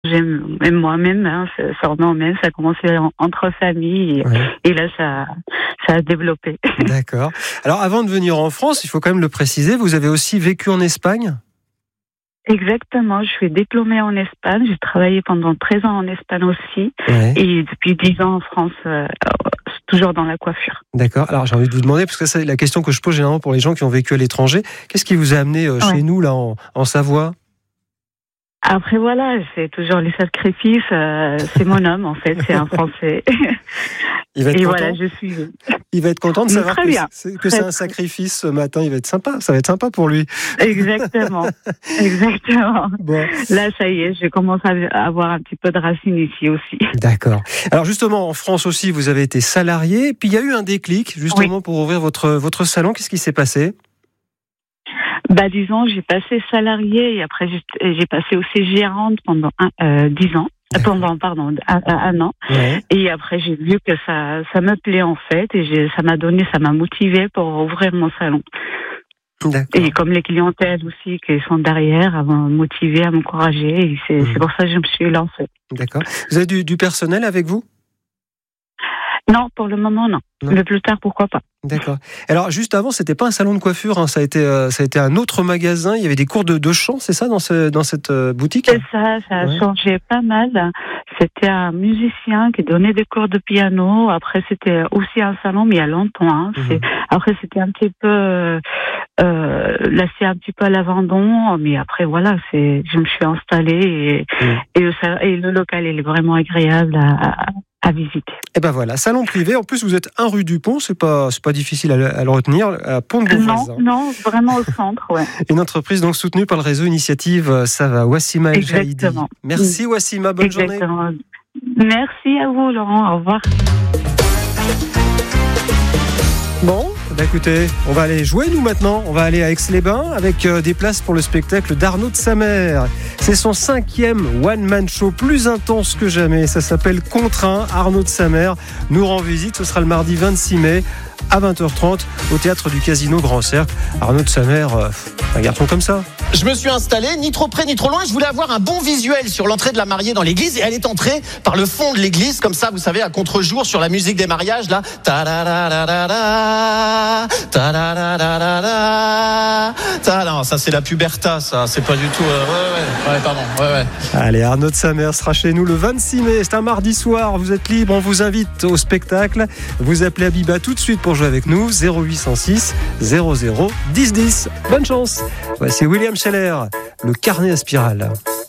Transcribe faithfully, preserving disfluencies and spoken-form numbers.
J'aime, même moi-même, hein, ça, ça remet même, ça a commencé en, entre familles et, ouais. et là, ça, ça a développé. D'accord. Alors, avant de venir en France, il faut quand même le préciser, vous avez aussi vécu en Espagne ? Exactement, je suis diplômée en Espagne, j'ai travaillé pendant treize ans en Espagne aussi, ouais. et depuis dix ans en France, euh, toujours dans la coiffure. D'accord, alors j'ai envie de vous demander, parce que c'est la question que je pose généralement pour les gens qui ont vécu à l'étranger, qu'est-ce qui vous a amené euh, ouais. chez nous, là, en, en Savoie ? Après voilà, c'est toujours les sacrifices, euh, c'est mon homme en fait, c'est un Français. Il va être et content. voilà, je suis. Il va être content de savoir Très que, bien. c'est, que c'est un sacrifice ce matin, il va être sympa, ça va être sympa pour lui. Exactement, exactement. Bon. Là, ça y est, je commence à avoir un petit peu de racines ici aussi. D'accord. Alors justement, en France aussi, vous avez été salarié, puis il y a eu un déclic justement oui. pour ouvrir votre, votre salon, qu'est-ce qui s'est passé ? Bah, disons, j'ai passé salarié et après j'ai, j'ai passé aussi gérante pendant un, euh, dix ans. D'accord. Pendant, pardon, un, un an. Ouais. Et après, j'ai vu que ça, ça me plaît en fait et j'ai, ça m'a donné, ça m'a motivé pour ouvrir mon salon. D'accord. Et comme les clientèles aussi qui sont derrière, à me motiver, à m'encourager. Et c'est, mmh. c'est pour ça que je me suis lancée. D'accord. Vous avez du, du personnel avec vous ? Non, pour le moment, non. non. Mais plus tard, pourquoi pas. D'accord. Alors, juste avant, c'était pas un salon de coiffure, hein, ça a été, euh, ça a été un autre magasin. Il y avait des cours de, de chant, c'est ça, dans, ce, dans cette euh, boutique ? C'est ça, ça a ouais. changé pas mal. C'était un musicien qui donnait des cours de piano. Après, c'était aussi un salon, mais il y a longtemps. Hein. Mmh. C'est, après, c'était un petit peu, euh, là, c'est un petit peu à l'abandon. Mais après, voilà, c'est, je me suis installée et, mmh. et, le, et le local, il est vraiment agréable à, à à visiter. Et ben voilà, salon privé. En plus, vous êtes un rue du Pont, c'est pas c'est pas difficile à le, à le retenir, à Pont-de-Beauvoisin. Non, non, vraiment au centre, ouais. Une entreprise donc soutenue par le réseau Initiative Ça va. Wassima El Jaïdi. Merci Wassima, bonne Exactement. journée. Merci à vous Laurent, au revoir. Bon, bah écoutez, on va aller jouer nous maintenant. On va aller à Aix-les-Bains avec euh, des places pour le spectacle d'Arnaud de Samer. C'est son cinquième one-man show, plus intense que jamais. Ça s'appelle Contraint. Arnaud de Samer nous rend visite. Ce sera le mardi vingt-six mai à vingt heures trente au théâtre du Casino Grand Cercle. Arnaud de Samer, euh, un garçon comme ça. Je me suis installé, ni trop près ni trop loin. Je voulais avoir un bon visuel sur l'entrée de la mariée dans l'église. Et elle est entrée par le fond de l'église, comme ça, vous savez, à contre-jour, sur la musique des mariages, là. Ta-da-da-da-da-da, ta-da-da-da-da-da, ta. Non, ça, c'est la puberta, ça. C'est pas du tout. Euh... Ouais, ouais, ouais, pardon. Ouais, ouais. Allez, Arnaud de Samer sera chez nous le vingt-six mai. C'est un mardi soir. Vous êtes libre. On vous invite au spectacle. Vous appelez Abiba tout de suite pour jouer avec nous. zéro huit cent six zéro zéro dix dix. Bonne chance. Voici William Scheller, le carnet à spirale.